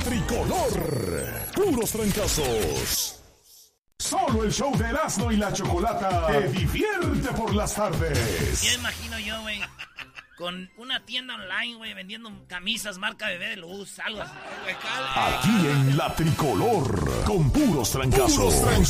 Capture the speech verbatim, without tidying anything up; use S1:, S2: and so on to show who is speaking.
S1: tricolor. Puros trancazos. Solo el show de Erasmo y la Chocolata te divierte por las tardes.
S2: Ya imagino yo, güey, con una tienda online, güey, vendiendo camisas marca Bebé de Luz, algo así.
S1: Aquí en la tricolor, con puros trancazos. Puros